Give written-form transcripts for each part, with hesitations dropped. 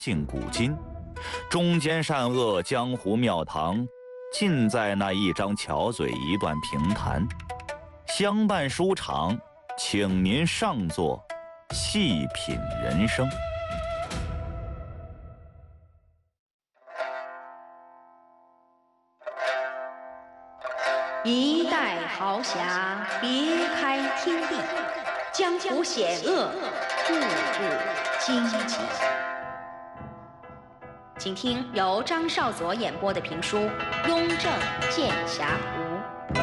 近古今，忠奸善恶、江湖庙堂，尽在那一张巧嘴、一段评弹。相伴书场，请您上座，细品人生。 一代豪侠，别开天地，江湖险恶，步步荆棘。请听由张少佐演播的评书《雍正剑侠图》。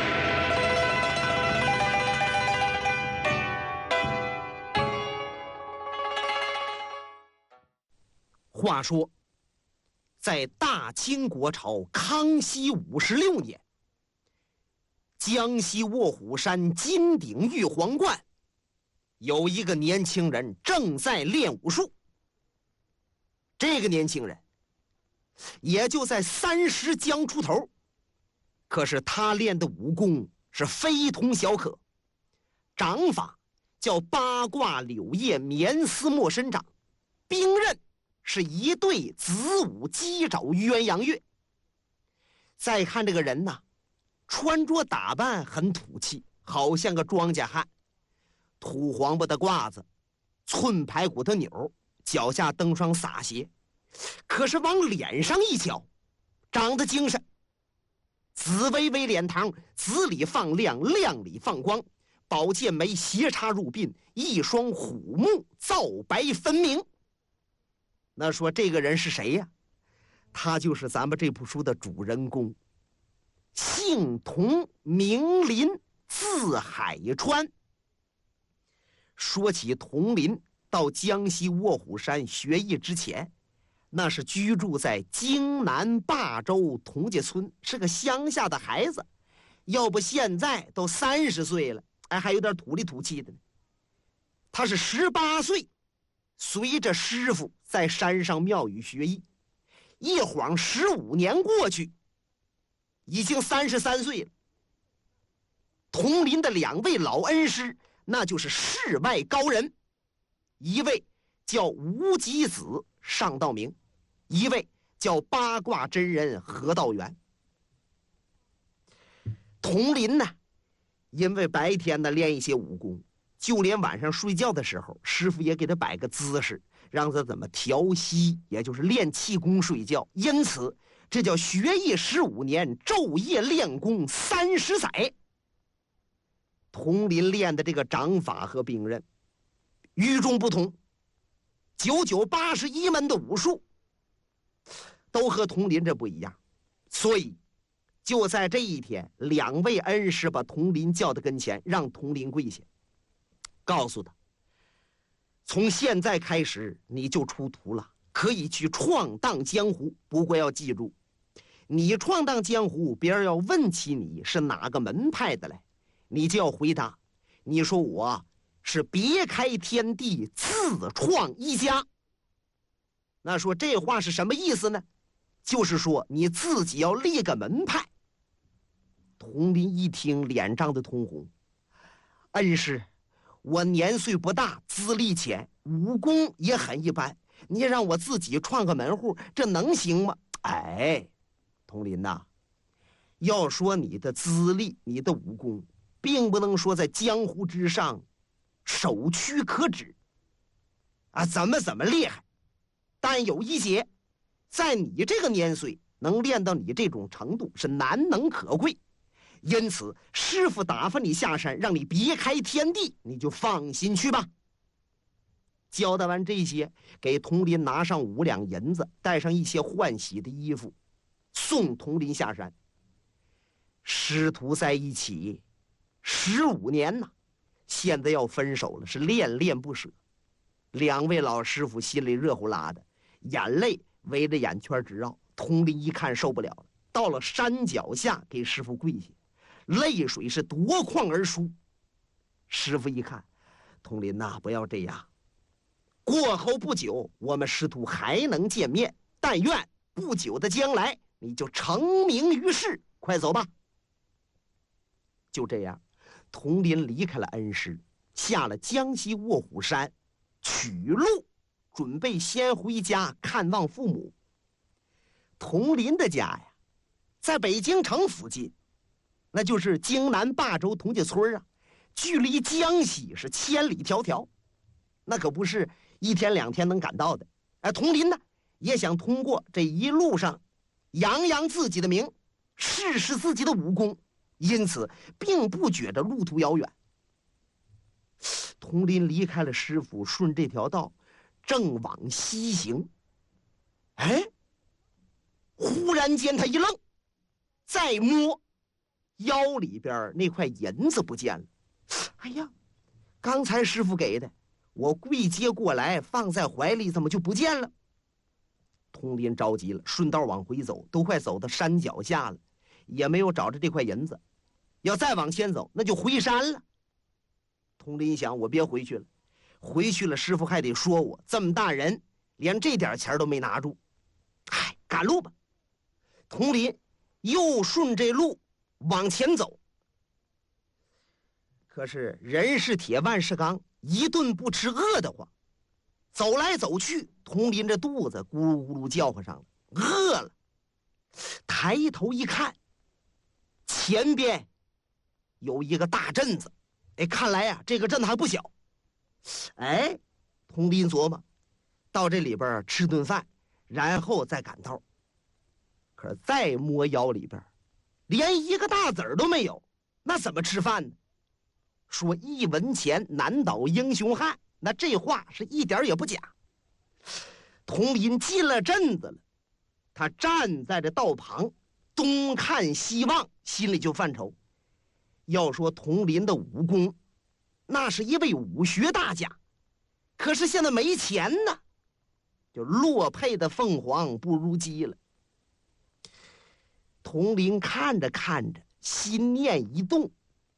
话说，在大清国朝康熙56年，江西卧虎山金鼎玉皇观有一个年轻人正在练武术。这个年轻人也就在30将出头，可是他练的武功是非同小可，掌法叫八卦柳叶绵丝墨身掌，兵刃是一对子午鸡爪鸳鸯月。再看这个人呢，穿着打扮很土气，好像个庄稼汉，土黄瓜的褂子，寸排骨的钮，脚下蹬双洒鞋。可是往脸上一瞧，长得精神，紫微微脸膛，紫里放亮，亮里放光，宝剑眉斜插入鬓，一双虎目皂白分明。那说这个人是谁呀？他就是咱们这部书的主人公，姓童，名林，字海川。说起童林到江西卧虎山学艺之前，那是居住在京南霸州童家村，是个乡下的孩子。要不现在都30岁了，还有点土里土气的呢。他是18岁随着师傅在山上庙宇学艺，一晃15年过去，已经33岁了。童林的2位老恩师，那就是世外高人，一位叫无极子上道明，一位叫八卦真人何道元。童林呢，因为白天呢练一些武功，就连晚上睡觉的时候，师傅也给他摆个姿势，让他怎么调息，也就是练气功睡觉。因此这叫学艺15年，昼夜练功30载。童林练的这个掌法和兵刃与众不同，81门的武术都和童林这不一样。所以就在这一天，2位恩师把童林叫到跟前，让童林跪下，告诉他，从现在开始你就出徒了，可以去闯荡江湖。不过要记住，你闯荡江湖，别人要问起你是哪个门派的来，你就要回答，你说我是别开天地，自创一家。那说这话是什么意思呢？就是说你自己要立个门派。童林一听，脸涨得通红。恩师，我年岁不大，资历浅，武功也很一般，你让我自己创个门户，这能行吗？童林呐，要说你的资历，你的武功，并不能说在江湖之上首屈可指啊，怎么厉害。但有一节，在你这个年岁能练到你这种程度是难能可贵，因此师傅打发你下山，让你别开天地，你就放心去吧。交代完这些，给童林拿上5两银子，带上一些换洗的衣服，送童林下山。师徒在一起15年呐，现在要分手了，是恋恋不舍。2位老师傅心里热乎辣的，眼泪围着眼圈直绕。童林一看受不了了，到了山脚下给师傅跪下，泪水是夺眶而出。师傅一看，童林呐，不要这样，过后不久我们师徒还能见面，但愿不久的将来你就成名于世，快走吧。就这样，童林离开了恩师，下了江西卧虎山，取路准备先回家看望父母。佟林的家呀，在北京城附近，那就是京南霸州佟家村啊，距离江西是千里迢迢，那可不是一天两天能赶到的。佟林呢，也想通过这一路上扬扬自己的名，试试自己的武功，因此并不觉得路途遥远。佟林离开了师傅，顺这条道正往西行。忽然间他一愣，再摸腰里边那块银子不见了。哎呀，刚才师傅给的，我跪接过来放在怀里，怎么就不见了？佟林着急了，顺道往回走，都快走到山脚下了，也没有找着这块银子。要再往前走，那就回山了。佟林想，我别回去了，回去了师傅还得说我这么大人连这点钱都没拿住。赶路吧。佟林又顺这路往前走。可是人是铁，万是钢，一顿不吃饿得慌。走来走去，佟林这肚子咕噜咕噜叫唤上了，饿了。抬头一看，前边有一个大镇子。看来呀，这个镇子还不小。佟林琢磨，到这里边吃顿饭，然后再赶道。可是再摸腰里边，连一个大子儿都没有，那怎么吃饭呢？说一文钱难倒英雄汉，那这话是一点也不假。佟林进了镇子了，他站在这道旁，东看西望，心里就犯愁。要说佟林的武功，那是一位武学大家，可是现在没钱呢，就落配的凤凰不如鸡了。佟林看着看着，心念一动，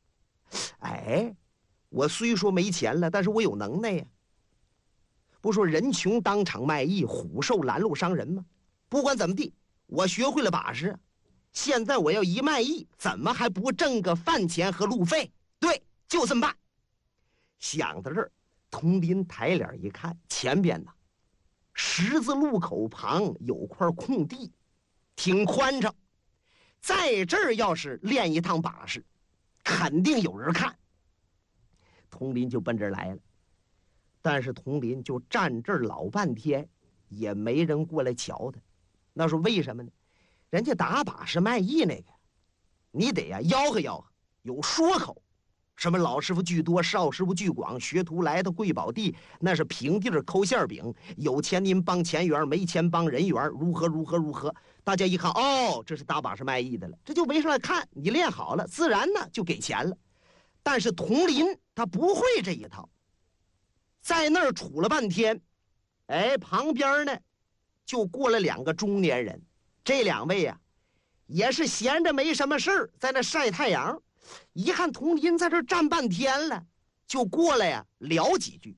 我虽说没钱了，但是我有能耐呀。不说人穷当场卖艺，虎瘦拦路伤人吗？不管怎么地，我学会了把式，现在我要一卖艺，怎么还不挣个饭钱和路费？对，就这么办。想到这儿，佟林抬脸一看，前边呢，十字路口旁有块空地，挺宽敞。在这儿要是练一趟把式，肯定有人看。佟林就奔这儿来了，但是佟林就站这儿老半天，也没人过来瞧他。那是为什么呢？人家打把式卖艺那个，你得吆喝吆喝，有说口。什么老师傅巨多，少师傅巨广，学徒来的贵宝地，那是平地儿抠馅饼，有钱您帮钱缘，没钱帮人缘，如何如何如何。大家一看，这是打把式卖艺的了，这就围上来看。你练好了，自然呢就给钱了。但是佟林他不会这一套，在那儿杵了半天，旁边呢就过来两个中年人。这两位啊，也是闲着没什么事儿，在那晒太阳。一看佟林在这站半天了，就过来呀聊几句。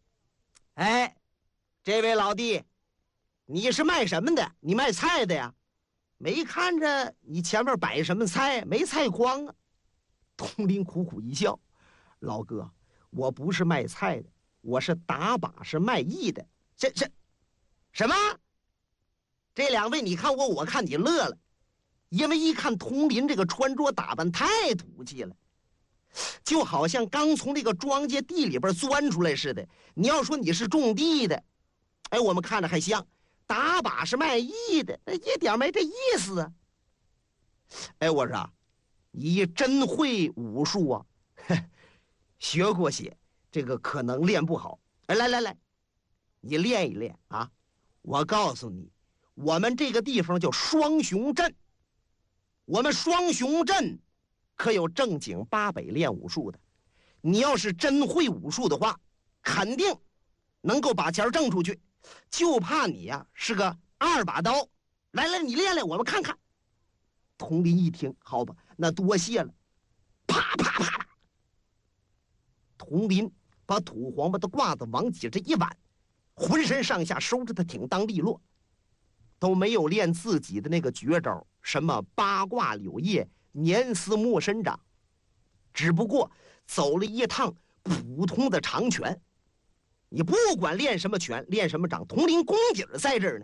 这位老弟，你是卖什么的？你卖菜的呀？没看着你前面摆什么菜，没菜筐啊。佟林苦苦一笑，老哥，我不是卖菜的，我是打把式卖艺的。这什么？这两位你看我，我看你乐了。因为一看佟林这个穿着打扮太土气了，就好像刚从那个庄稼地里边钻出来似的。你要说你是种地的，我们看着还像；打把式卖艺的，一点没这意思啊。我说你真会武术啊？学过些，这个可能练不好。来，你练一练啊！我告诉你，我们这个地方叫双雄镇。我们双雄镇可有正经八百练武术的，你要是真会武术的话，肯定能够把钱挣出去，就怕你呀是个二把刀。来，你练练，我们看看。佟林一听，好吧，那多谢了。啪啪啪，佟林把土黄瓜的褂子往脊这一挽，浑身上下收拾的挺当利落，都没有练自己的那个绝招，什么八卦柳叶、年丝莫伸掌，只不过走了一趟普通的长拳。 你不管练什么拳，练什么掌，铜林功底儿在这儿呢。